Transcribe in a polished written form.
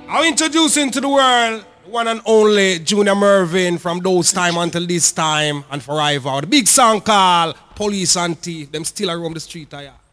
I'm introducing to the world one and only Junior Mervin from those time until this time and forever. The big song called Police and Thief. Them still around the street.